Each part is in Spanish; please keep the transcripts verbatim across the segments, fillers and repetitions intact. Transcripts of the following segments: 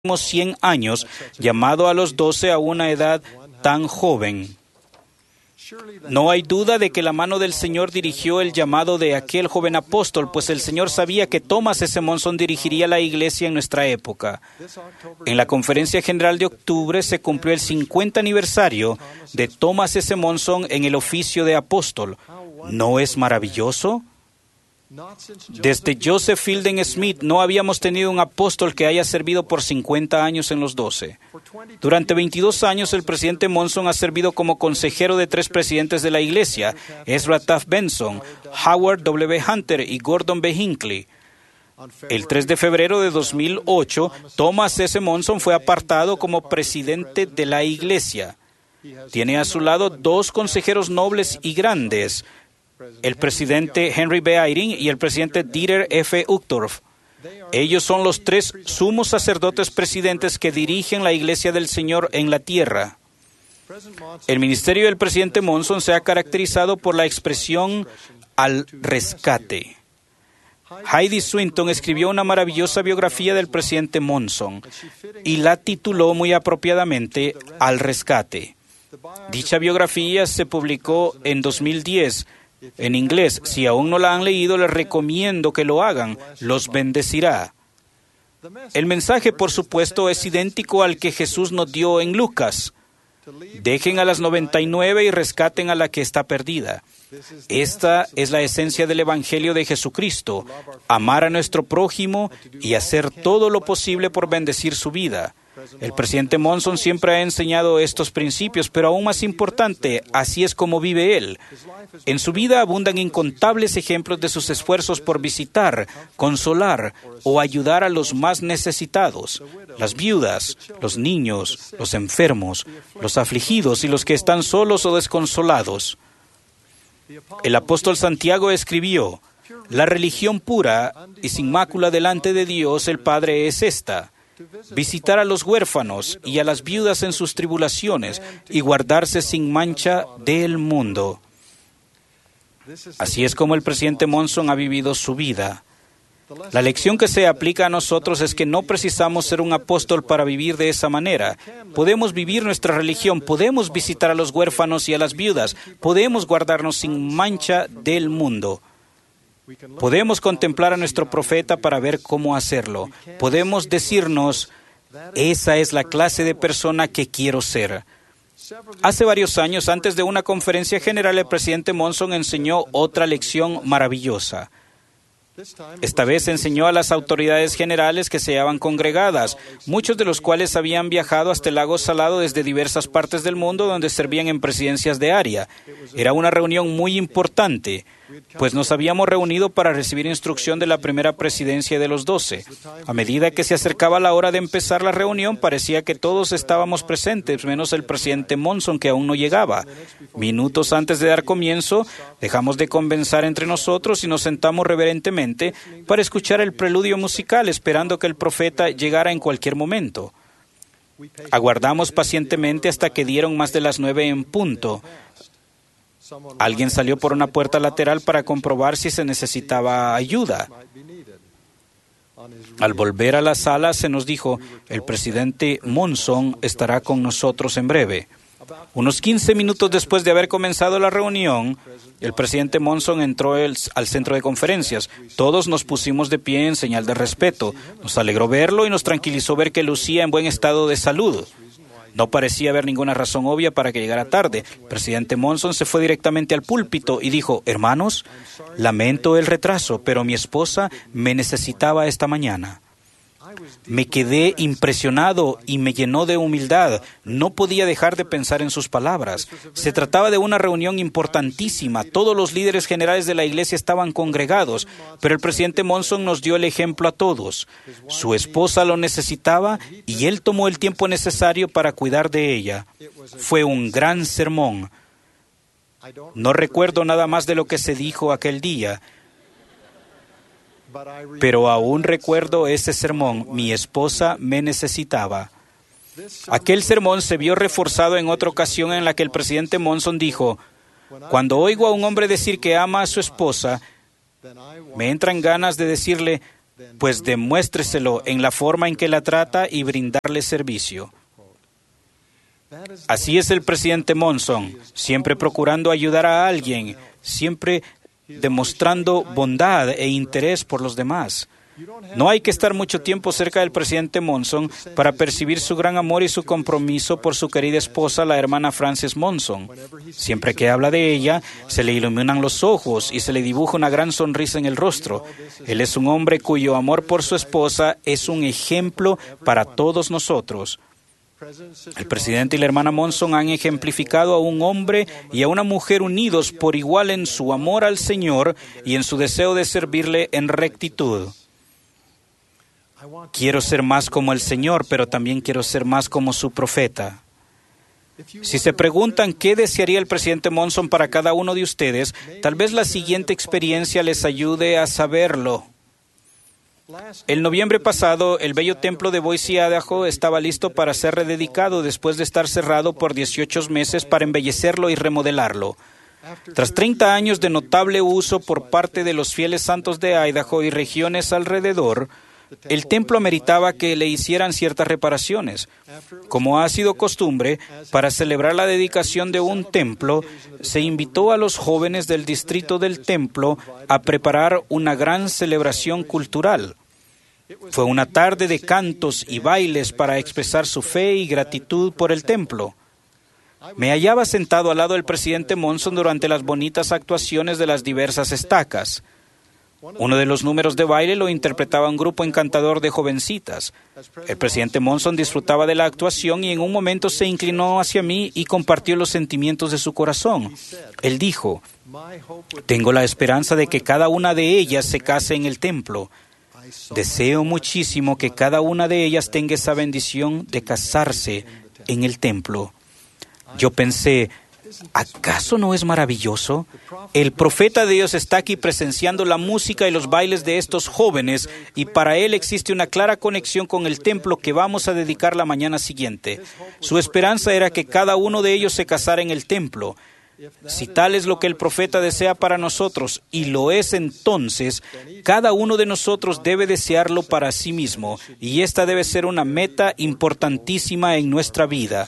cien años, llamado a los doce a una edad tan joven. No hay duda de que la mano del Señor dirigió el llamado de aquel joven apóstol, pues el Señor sabía que Thomas S. Monson dirigiría la iglesia en nuestra época. En la Conferencia General de octubre se cumplió el cincuenta aniversario de Thomas S. Monson en el oficio de apóstol. ¿No es maravilloso? Desde Joseph Fielding Smith no habíamos tenido un apóstol que haya servido por cincuenta años en los doce. Durante veintidós años el presidente Monson ha servido como consejero de tres presidentes de la iglesia, Ezra Taft Benson, Howard W. Hunter y Gordon B. Hinckley. El tres de febrero de dos mil ocho, Thomas S. Monson fue apartado como presidente de la iglesia. Tiene a su lado dos consejeros nobles y grandes, el presidente Henry B. Eyring y el presidente Dieter F. Uchtdorf. Ellos son los tres sumos sacerdotes presidentes que dirigen la Iglesia del Señor en la tierra. El ministerio del presidente Monson se ha caracterizado por la expresión al rescate. Heidi Swinton escribió una maravillosa biografía del presidente Monson y la tituló muy apropiadamente Al rescate. Dicha biografía se publicó en dos mil diez. En inglés. Si aún no la han leído, les recomiendo que lo hagan. Los bendecirá. El mensaje, por supuesto, es idéntico al que Jesús nos dio en Lucas. Dejen a las noventa y nueve y rescaten a la que está perdida. Esta es la esencia del Evangelio de Jesucristo: amar a nuestro prójimo y hacer todo lo posible por bendecir su vida. El presidente Monson siempre ha enseñado estos principios, pero aún más importante, así es como vive él. En su vida abundan incontables ejemplos de sus esfuerzos por visitar, consolar o ayudar a los más necesitados, las viudas, los niños, los enfermos, los afligidos y los que están solos o desconsolados. El apóstol Santiago escribió: la religión pura y sin mácula delante de Dios el Padre es esta: visitar a los huérfanos y a las viudas en sus tribulaciones y guardarse sin mancha del mundo. Así es como el presidente Monson ha vivido su vida. La lección que se aplica a nosotros es que no precisamos ser un apóstol para vivir de esa manera. Podemos vivir nuestra religión, podemos visitar a los huérfanos y a las viudas, podemos guardarnos sin mancha del mundo. Podemos contemplar a nuestro profeta para ver cómo hacerlo. Podemos decirnos: esa es la clase de persona que quiero ser. Hace varios años, antes de una conferencia general, el presidente Monson enseñó otra lección maravillosa. Esta vez enseñó a las autoridades generales que se hallaban congregadas, muchos de los cuales habían viajado hasta el lago Salado desde diversas partes del mundo donde servían en presidencias de área. Era una reunión muy importante, pues nos habíamos reunido para recibir instrucción de la primera presidencia de los doce. A medida que se acercaba la hora de empezar la reunión, parecía que todos estábamos presentes, menos el presidente Monson, que aún no llegaba. Minutos antes de dar comienzo, dejamos de conversar entre nosotros y nos sentamos reverentemente para escuchar el preludio musical, esperando que el profeta llegara en cualquier momento. Aguardamos pacientemente hasta que dieron más de las nueve en punto. Alguien salió por una puerta lateral para comprobar si se necesitaba ayuda. Al volver a la sala se nos dijo: el presidente Monson estará con nosotros en breve. Unos quince minutos después de haber comenzado la reunión, el presidente Monson entró el, al centro de conferencias. Todos nos pusimos de pie en señal de respeto. Nos alegró verlo y nos tranquilizó ver que lucía en buen estado de salud. No parecía haber ninguna razón obvia para que llegara tarde. El presidente Monson se fue directamente al púlpito y dijo: hermanos, lamento el retraso, pero mi esposa me necesitaba esta mañana. Me quedé impresionado y me llenó de humildad. No podía dejar de pensar en sus palabras. Se trataba de una reunión importantísima. Todos los líderes generales de la iglesia estaban congregados, pero el presidente Monson nos dio el ejemplo a todos. Su esposa lo necesitaba y él tomó el tiempo necesario para cuidar de ella. Fue un gran sermón. No recuerdo nada más de lo que se dijo aquel día, pero aún recuerdo ese sermón: mi esposa me necesitaba. Aquel sermón se vio reforzado en otra ocasión en la que el presidente Monson dijo: cuando oigo a un hombre decir que ama a su esposa, me entran ganas de decirle: pues demuéstreselo en la forma en que la trata y brindarle servicio. Así es el presidente Monson, siempre procurando ayudar a alguien, siempre demostrando bondad e interés por los demás. No hay que estar mucho tiempo cerca del presidente Monson para percibir su gran amor y su compromiso por su querida esposa, la hermana Frances Monson. Siempre que habla de ella, se le iluminan los ojos y se le dibuja una gran sonrisa en el rostro. Él es un hombre cuyo amor por su esposa es un ejemplo para todos nosotros. El presidente y la hermana Monson han ejemplificado a un hombre y a una mujer unidos por igual en su amor al Señor y en su deseo de servirle en rectitud. Quiero ser más como el Señor, pero también quiero ser más como su profeta. Si se preguntan qué desearía el presidente Monson para cada uno de ustedes, tal vez la siguiente experiencia les ayude a saberlo. El noviembre pasado, el bello templo de Boise, Idaho, estaba listo para ser rededicado después de estar cerrado por dieciocho meses para embellecerlo y remodelarlo. Tras treinta años de notable uso por parte de los fieles santos de Idaho y regiones alrededor, el templo ameritaba que le hicieran ciertas reparaciones. Como ha sido costumbre, para celebrar la dedicación de un templo, se invitó a los jóvenes del distrito del templo a preparar una gran celebración cultural. Fue una tarde de cantos y bailes para expresar su fe y gratitud por el templo. Me hallaba sentado al lado del presidente Monson durante las bonitas actuaciones de las diversas estacas. Uno de los números de baile lo interpretaba un grupo encantador de jovencitas. El presidente Monson disfrutaba de la actuación y en un momento se inclinó hacia mí y compartió los sentimientos de su corazón. Él dijo: «Tengo la esperanza de que cada una de ellas se case en el templo. Deseo muchísimo que cada una de ellas tenga esa bendición de casarse en el templo». Yo pensé: ¿acaso no es maravilloso? El profeta de Dios está aquí presenciando la música y los bailes de estos jóvenes y para él existe una clara conexión con el templo que vamos a dedicar la mañana siguiente. Su esperanza era que cada uno de ellos se casara en el templo. Si tal es lo que el profeta desea para nosotros, y lo es entonces, cada uno de nosotros debe desearlo para sí mismo, y esta debe ser una meta importantísima en nuestra vida.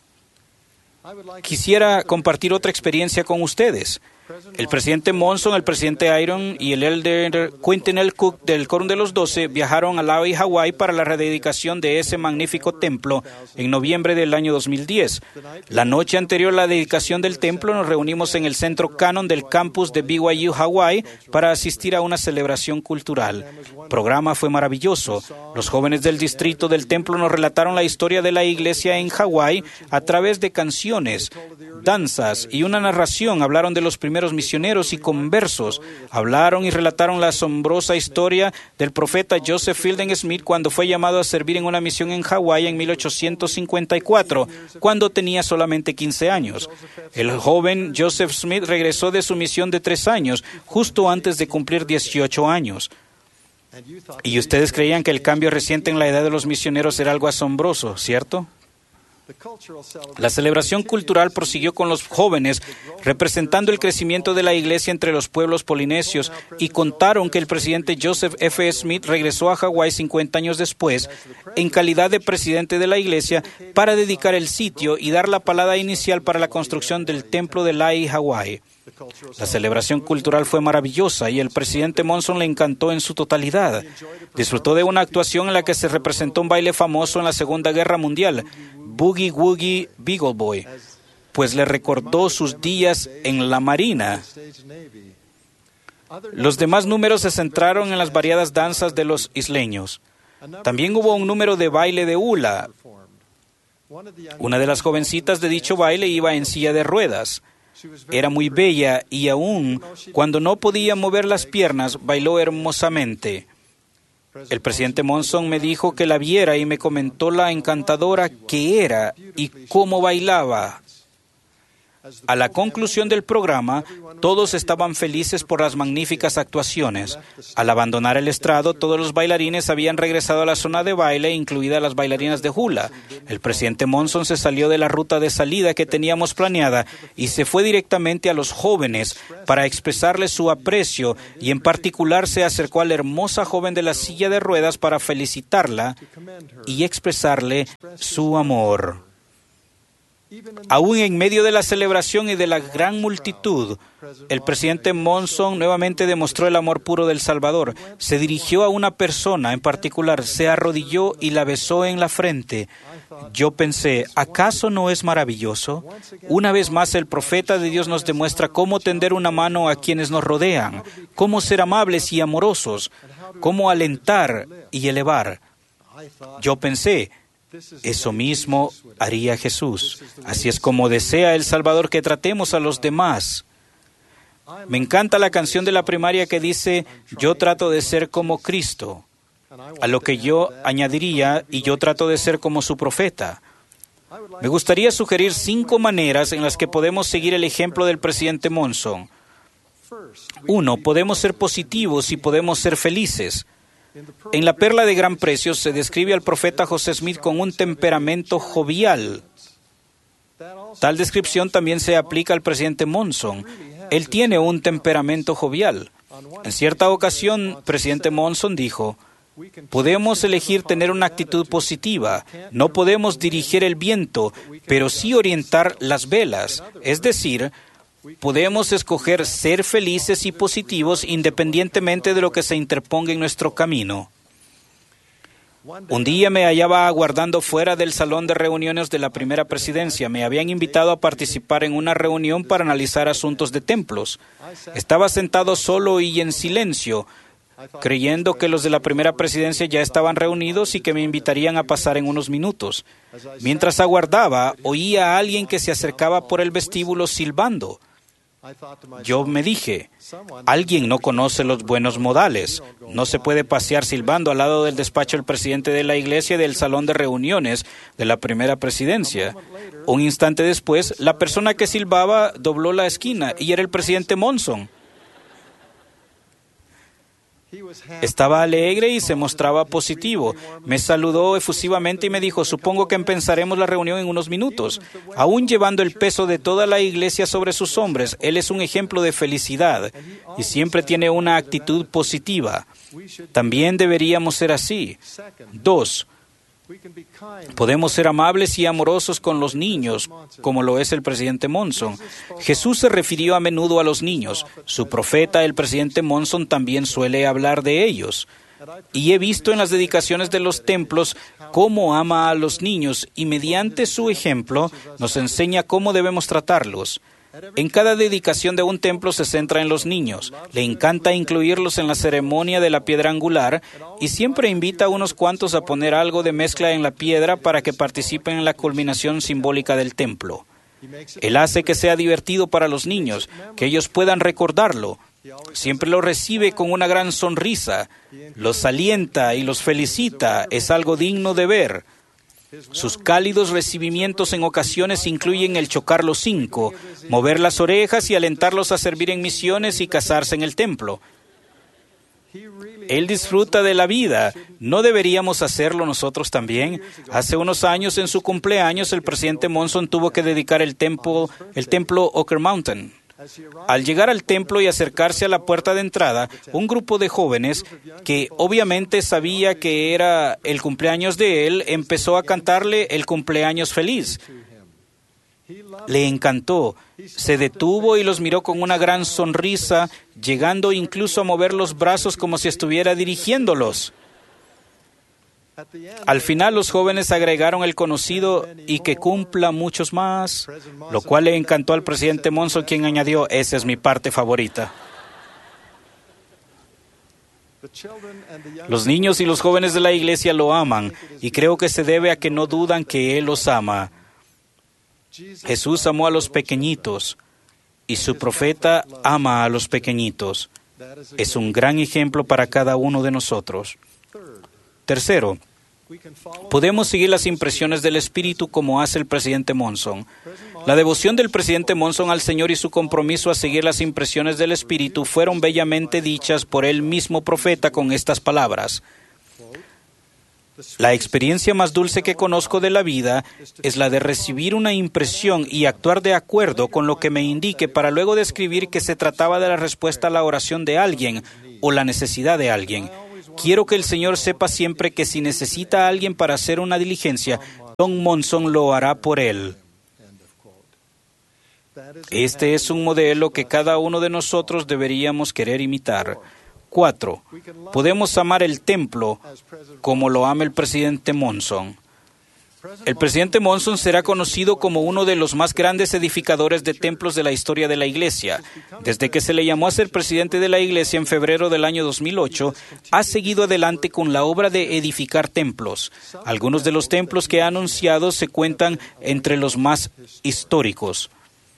Quisiera compartir otra experiencia con ustedes. El presidente Monson, el presidente Iron y el elder Quentin L. Cook del Quórum de los Doce viajaron a Lahaina, Hawái para la rededicación de ese magnífico templo en noviembre del año dos mil diez. La noche anterior a la dedicación del templo nos reunimos en el centro Cannon del campus de B Y U, Hawái, para asistir a una celebración cultural. El programa fue maravilloso. Los jóvenes del distrito del templo nos relataron la historia de la iglesia en Hawái a través de canciones, danzas y una narración. Hablaron de los primeros misioneros y conversos. Hablaron y relataron la asombrosa historia del profeta Joseph Fielding Smith cuando fue llamado a servir en una misión en Hawái en mil ochocientos cincuenta y cuatro, cuando tenía solamente quince años. El joven Joseph Smith regresó de su misión de tres años, justo antes de cumplir dieciocho años. Y ustedes creían que el cambio reciente en la edad de los misioneros era algo asombroso, ¿cierto? La celebración cultural prosiguió con los jóvenes, representando el crecimiento de la iglesia entre los pueblos polinesios, y contaron que el presidente Joseph F. Smith regresó a Hawái cincuenta años después, en calidad de presidente de la iglesia, para dedicar el sitio y dar la palada inicial para la construcción del templo de Lahaina, Hawái. La celebración cultural fue maravillosa y el presidente Monson le encantó en su totalidad. Disfrutó de una actuación en la que se representó un baile famoso en la Segunda Guerra Mundial, Boogie Woogie Beagle Boy, pues le recordó sus días en la Marina. Los demás números se centraron en las variadas danzas de los isleños. También hubo un número de baile de hula. Una de las jovencitas de dicho baile iba en silla de ruedas. Era muy bella y aún cuando no podía mover las piernas, bailó hermosamente. El presidente Monson me dijo que la viera y me comentó la encantadora que era y cómo bailaba. A la conclusión del programa, todos estaban felices por las magníficas actuaciones. Al abandonar el estrado, todos los bailarines habían regresado a la zona de baile, incluidas las bailarinas de hula. El presidente Monson se salió de la ruta de salida que teníamos planeada y se fue directamente a los jóvenes para expresarles su aprecio, y en particular se acercó a la hermosa joven de la silla de ruedas para felicitarla y expresarle su amor. Aún en medio de la celebración y de la gran multitud, el presidente Monson nuevamente demostró el amor puro del Salvador. Se dirigió a una persona en particular, se arrodilló y la besó en la frente. Yo pensé, ¿acaso no es maravilloso? Una vez más, el profeta de Dios nos demuestra cómo tender una mano a quienes nos rodean, cómo ser amables y amorosos, cómo alentar y elevar. Yo pensé, eso mismo haría Jesús. Así es como desea el Salvador que tratemos a los demás. Me encanta la canción de la primaria que dice, yo trato de ser como Cristo. A lo que yo añadiría, y yo trato de ser como su profeta. Me gustaría sugerir cinco maneras en las que podemos seguir el ejemplo del presidente Monson. Uno, podemos ser positivos y podemos ser felices. En La Perla de Gran Precio se describe al profeta José Smith con un temperamento jovial. Tal descripción también se aplica al presidente Monson. Él tiene un temperamento jovial. En cierta ocasión, presidente Monson dijo, podemos elegir tener una actitud positiva. No podemos dirigir el viento, pero sí orientar las velas. Es decir, podemos escoger ser felices y positivos independientemente de lo que se interponga en nuestro camino. Un día me hallaba aguardando fuera del salón de reuniones de la primera presidencia. Me habían invitado a participar en una reunión para analizar asuntos de templos. Estaba sentado solo y en silencio, creyendo que los de la primera presidencia ya estaban reunidos y que me invitarían a pasar en unos minutos. Mientras aguardaba, oía a alguien que se acercaba por el vestíbulo silbando. Yo me dije, alguien no conoce los buenos modales. No se puede pasear silbando al lado del despacho del presidente de la iglesia y del salón de reuniones de la primera presidencia. Un instante después, la persona que silbaba dobló la esquina y era el presidente Monson. Estaba alegre y se mostraba positivo. Me saludó efusivamente y me dijo, supongo que empezaremos la reunión en unos minutos. Aún llevando el peso de toda la iglesia sobre sus hombros, él es un ejemplo de felicidad y siempre tiene una actitud positiva. También deberíamos ser así. Dos, podemos ser amables y amorosos con los niños, como lo es el presidente Monson. Jesús se refirió a menudo a los niños. Su profeta, el presidente Monson, también suele hablar de ellos. Y he visto en las dedicaciones de los templos cómo ama a los niños y mediante su ejemplo nos enseña cómo debemos tratarlos. En cada dedicación de un templo se centra en los niños. Le encanta incluirlos en la ceremonia de la piedra angular y siempre invita a unos cuantos a poner algo de mezcla en la piedra para que participen en la culminación simbólica del templo. Él hace que sea divertido para los niños, que ellos puedan recordarlo. Siempre los recibe con una gran sonrisa, los alienta y los felicita. Es algo digno de ver. Sus cálidos recibimientos en ocasiones incluyen el chocar los cinco, mover las orejas y alentarlos a servir en misiones y casarse en el templo. Él disfruta de la vida. ¿No deberíamos hacerlo nosotros también? Hace unos años, en su cumpleaños, el presidente Monson tuvo que dedicar el templo, el templo Ocker Mountain. Al llegar al templo y acercarse a la puerta de entrada, un grupo de jóvenes, que obviamente sabía que era el cumpleaños de él, empezó a cantarle el cumpleaños feliz. Le encantó. Se detuvo y los miró con una gran sonrisa, llegando incluso a mover los brazos como si estuviera dirigiéndolos. Al final, los jóvenes agregaron el conocido "y que cumpla muchos más", lo cual le encantó al presidente Monson, quien añadió, "esa es mi parte favorita". Los niños y los jóvenes de la iglesia lo aman, y creo que se debe a que no dudan que Él los ama. Jesús amó a los pequeñitos, y su profeta ama a los pequeñitos. Es un gran ejemplo para cada uno de nosotros. Tercero, Podemos seguir las impresiones del Espíritu como hace el presidente Monson. La devoción del presidente Monson al Señor y su compromiso a seguir las impresiones del Espíritu fueron bellamente dichas por el mismo profeta con estas palabras: la experiencia más dulce que conozco de la vida es la de recibir una impresión y actuar de acuerdo con lo que me indique para luego describir que se trataba de la respuesta a la oración de alguien o la necesidad de alguien. Quiero que el Señor sepa siempre que si necesita a alguien para hacer una diligencia, Don Monson lo hará por él. Este es un modelo que cada uno de nosotros deberíamos querer imitar. Cuatro. Podemos amar el templo como lo ama el presidente Monson. El presidente Monson será conocido como uno de los más grandes edificadores de templos de la historia de la Iglesia. Desde que se le llamó a ser presidente de la Iglesia en febrero del año dos mil ocho, ha seguido adelante con la obra de edificar templos. Algunos de los templos que ha anunciado se cuentan entre los más históricos.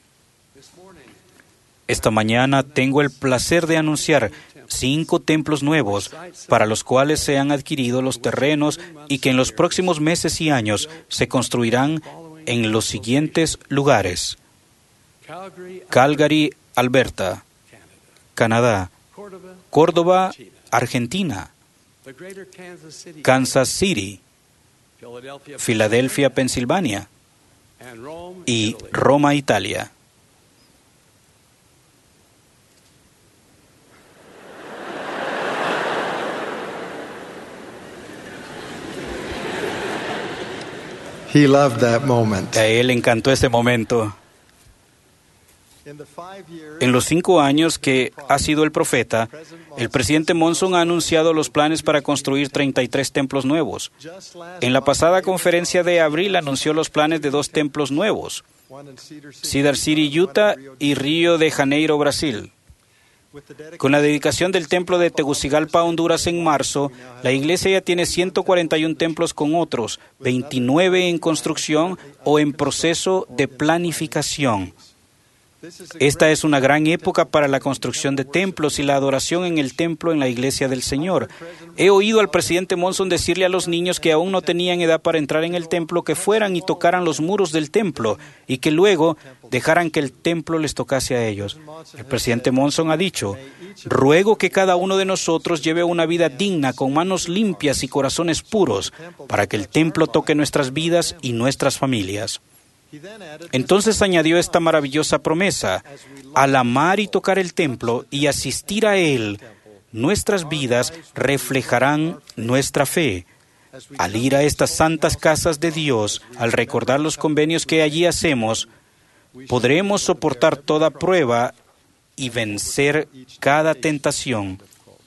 Esta mañana tengo el placer de anunciar cinco templos nuevos para los cuales se han adquirido los terrenos y que en los próximos meses y años se construirán en los siguientes lugares: Calgary, Alberta; Canadá; Córdoba, Argentina; Kansas City; Filadelfia, Pensilvania; y Roma, Italia. He loved that moment. A él le encantó ese momento. En los cinco años que ha sido el profeta, el presidente Monson ha anunciado los planes para construir treinta y tres templos nuevos. En la pasada conferencia de abril anunció los planes de dos templos nuevos: Cedar City, Utah, y Río de Janeiro, Brasil. Con la dedicación del templo de Tegucigalpa, Honduras, en marzo, la iglesia ya tiene ciento cuarenta y uno templos con otros veintinueve en construcción o en proceso de planificación. Esta es una gran época para la construcción de templos y la adoración en el templo en la iglesia del Señor. He oído al presidente Monson decirle a los niños que aún no tenían edad para entrar en el templo que fueran y tocaran los muros del templo y que luego dejaran que el templo les tocase a ellos. El presidente Monson ha dicho: ruego que cada uno de nosotros lleve una vida digna, con manos limpias y corazones puros, para que el templo toque nuestras vidas y nuestras familias. Entonces añadió esta maravillosa promesa: al amar y tocar el templo y asistir a él, nuestras vidas reflejarán nuestra fe. Al ir a estas santas casas de Dios, al recordar los convenios que allí hacemos, podremos soportar toda prueba y vencer cada tentación.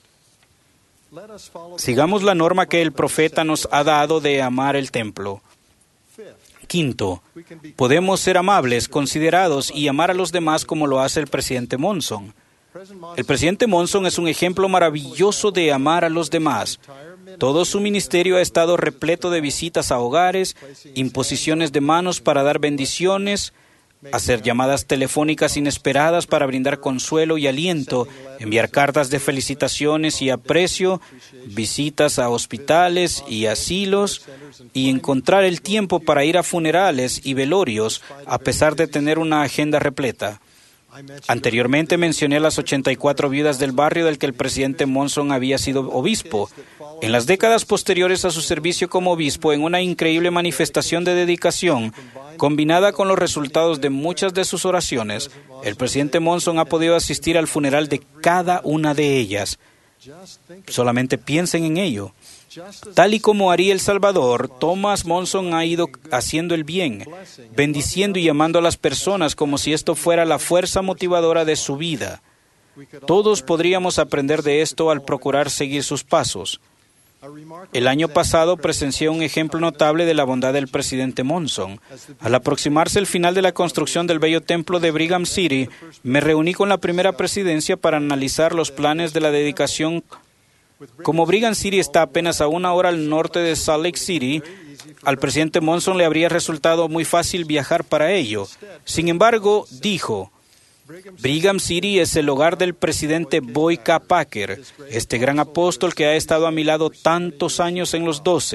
Sigamos la norma que el profeta nos ha dado de amar el templo. Quinto, podemos ser amables, considerados y amar a los demás como lo hace el presidente Monson. El presidente Monson es un ejemplo maravilloso de amar a los demás. Todo su ministerio ha estado repleto de visitas a hogares, imposiciones de manos para dar bendiciones, hacer llamadas telefónicas inesperadas para brindar consuelo y aliento, enviar cartas de felicitaciones y aprecio, visitas a hospitales y asilos, y encontrar el tiempo para ir a funerales y velorios, a pesar de tener una agenda repleta. Anteriormente mencioné las ochenta y cuatro viudas del barrio del que el presidente Monson había sido obispo. En las décadas posteriores a su servicio como obispo, en una increíble manifestación de dedicación, combinada con los resultados de muchas de sus oraciones, el presidente Monson ha podido asistir al funeral de cada una de ellas. Solamente piensen en ello. Tal y como haría El Salvador, Thomas Monson ha ido haciendo el bien, bendiciendo y amando a las personas como si esto fuera la fuerza motivadora de su vida. Todos podríamos aprender de esto al procurar seguir sus pasos. El año pasado presencié un ejemplo notable de la bondad del presidente Monson. Al aproximarse el final de la construcción del bello templo de Brigham City, me reuní con la primera presidencia para analizar los planes de la dedicación. Como Brigham City está apenas a una hora al norte de Salt Lake City, al presidente Monson le habría resultado muy fácil viajar para ello. Sin embargo, dijo: Brigham City es el hogar del presidente Boy K. Packer, este gran apóstol que ha estado a mi lado tantos años en los doce.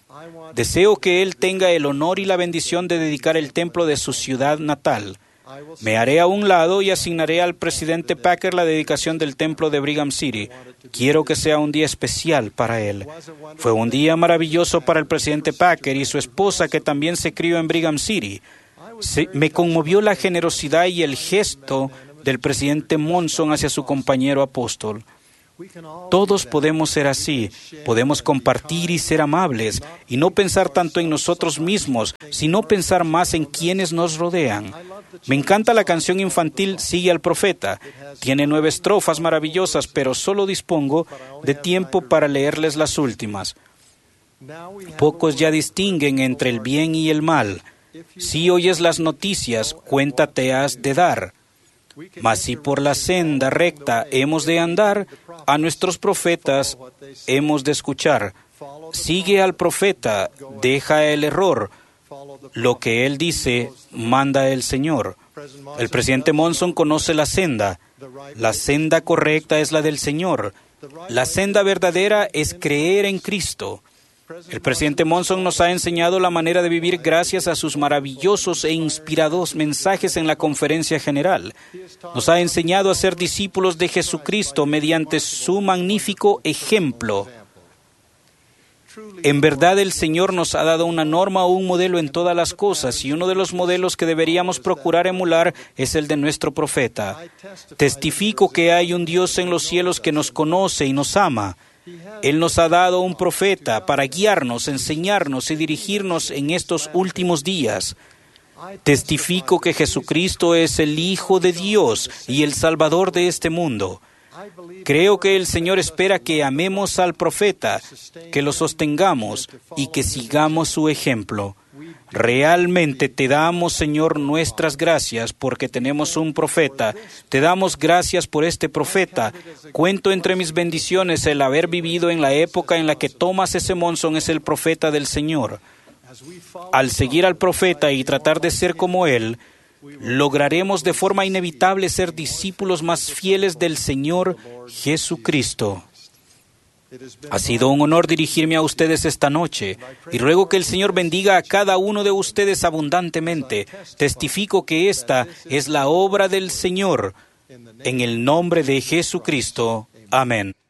Deseo que él tenga el honor y la bendición de dedicar el templo de su ciudad natal. Me haré a un lado y asignaré al presidente Packer la dedicación del templo de Brigham City. Quiero que sea un día especial para él. Fue un día maravilloso para el presidente Packer y su esposa, que también se crió en Brigham City. Se, me conmovió la generosidad y el gesto del presidente Monson hacia su compañero apóstol. Todos podemos ser así, podemos compartir y ser amables, y no pensar tanto en nosotros mismos, sino pensar más en quienes nos rodean. Me encanta la canción infantil Sigue al Profeta. Tiene nueve estrofas maravillosas, pero solo dispongo de tiempo para leerles las últimas. Pocos ya distinguen entre el bien y el mal. Si oyes las noticias, cuenta te has de dar. Mas si por la senda recta hemos de andar, a nuestros profetas hemos de escuchar. Sigue al profeta, deja el error. Lo que él dice, manda el Señor. El presidente Monson conoce la senda. La senda correcta es la del Señor. La senda verdadera es creer en Cristo. El presidente Monson nos ha enseñado la manera de vivir gracias a sus maravillosos e inspirados mensajes en la conferencia general. Nos ha enseñado a ser discípulos de Jesucristo mediante su magnífico ejemplo. En verdad, el Señor nos ha dado una norma o un modelo en todas las cosas, y uno de los modelos que deberíamos procurar emular es el de nuestro profeta. Testifico que hay un Dios en los cielos que nos conoce y nos ama. Él nos ha dado un profeta para guiarnos, enseñarnos y dirigirnos en estos últimos días. Testifico que Jesucristo es el Hijo de Dios y el Salvador de este mundo. Creo que el Señor espera que amemos al profeta, que lo sostengamos y que sigamos su ejemplo. Realmente te damos, Señor, nuestras gracias porque tenemos un profeta. Te damos gracias por este profeta. Cuento entre mis bendiciones el haber vivido en la época en la que Thomas S. Monson es el profeta del Señor. Al seguir al profeta y tratar de ser como él, lograremos de forma inevitable ser discípulos más fieles del Señor Jesucristo. Ha sido un honor dirigirme a ustedes esta noche y ruego que el Señor bendiga a cada uno de ustedes abundantemente. Testifico que esta es la obra del Señor. En el nombre de Jesucristo. Amén.